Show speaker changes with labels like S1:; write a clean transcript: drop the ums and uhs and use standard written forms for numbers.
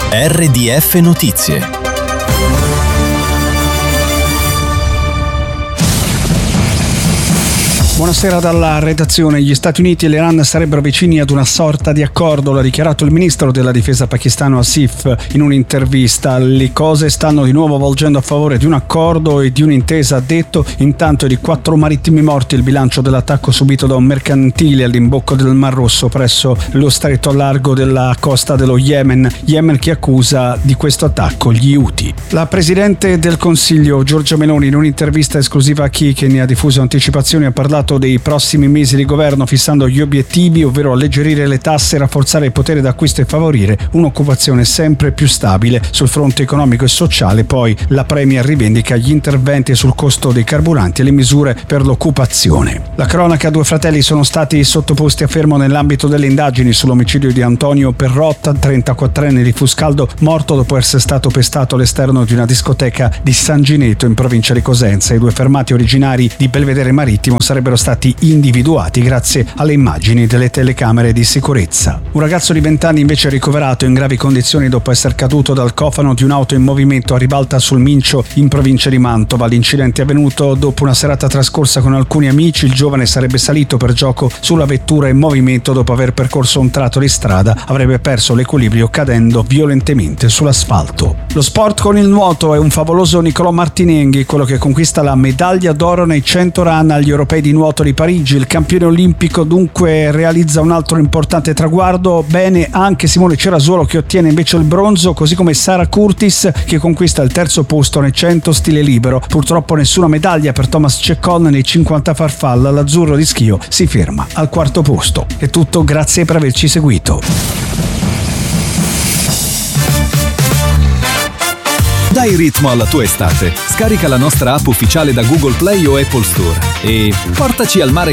S1: RDF Notizie.
S2: Buonasera dalla redazione. Gli Stati Uniti e l'Iran sarebbero vicini ad una sorta di accordo, l'ha dichiarato il ministro della difesa pakistano Asif in un'intervista. Le cose stanno di nuovo volgendo a favore di un accordo e di un'intesa, ha detto. Intanto è di 4 marittimi morti il bilancio dell'attacco subito da un mercantile all'imbocco del Mar Rosso presso lo stretto a largo della costa dello Yemen che accusa di questo attacco gli Houthi. La Presidente del Consiglio Giorgia Meloni in un'intervista esclusiva a Chi, che ne ha diffuso anticipazioni, ha parlato dei prossimi mesi di governo fissando gli obiettivi, ovvero alleggerire le tasse, rafforzare il potere d'acquisto e favorire un'occupazione sempre più stabile. Sul fronte economico e sociale poi la Premier rivendica gli interventi sul costo dei carburanti e le misure per l'occupazione. La cronaca: 2 fratelli sono stati sottoposti a fermo nell'ambito delle indagini sull'omicidio di Antonio Perrotta, 34enne di Fuscaldo, morto dopo essere stato pestato all'esterno di una discoteca di San Gineto in provincia di Cosenza. I 2 fermati, originari di Belvedere Marittimo, sarebbero stati individuati grazie alle immagini delle telecamere di sicurezza. Un ragazzo di 20 anni invece è ricoverato in gravi condizioni dopo essere caduto dal cofano di un'auto in movimento a Ribalta sul Mincio in provincia di Mantova. L'incidente è avvenuto dopo una serata trascorsa con alcuni amici. Il giovane sarebbe salito per gioco sulla vettura in movimento. Dopo aver percorso un tratto di strada avrebbe perso l'equilibrio cadendo violentemente sull'asfalto. Lo sport con il nuoto: è un favoloso Nicolò Martinenghi quello che conquista la medaglia d'oro nei 100 run agli europei di nuoto di Parigi. Il campione olimpico dunque realizza un altro importante traguardo. Bene anche Simone Cerasuolo, che ottiene invece il bronzo, così come Sara Curtis, che conquista il 3° posto nei 100 stile libero. Purtroppo nessuna medaglia per Thomas Ceccon nei 50 farfalla. L'azzurro di Schio si ferma al 4° posto. È tutto, grazie per averci seguito.
S1: Dai ritmo alla tua estate. Scarica la nostra app ufficiale da Google Play o Apple Store e portaci al mare